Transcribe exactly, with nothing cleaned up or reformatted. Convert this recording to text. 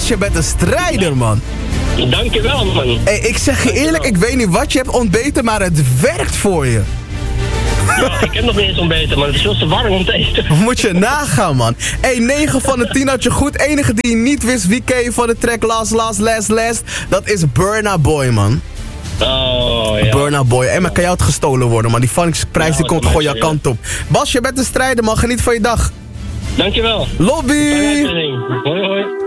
Bas, je bent een strijder, man. Dankjewel, man. Hey, ik zeg je eerlijk, ik weet niet wat je hebt ontbeten, maar het werkt voor je. Ja, ik heb nog niet eens ontbeten, maar het is veel te warm om te eten. Moet je nagaan, man. Hey, negen van de tien had je goed. Enige die je niet wist, wie ken je van de track Last, Last, Last, Last? Dat is Burna Boy, man. Oh, ja. Burna Boy. Hey, maar kan jou het gestolen worden, man? Die Phoenix-prijs Ja, die komt gewoon jouw kant op. Bas, je bent een strijder, man. Geniet van je dag. Dankjewel. Lobby! Hoi, hoi.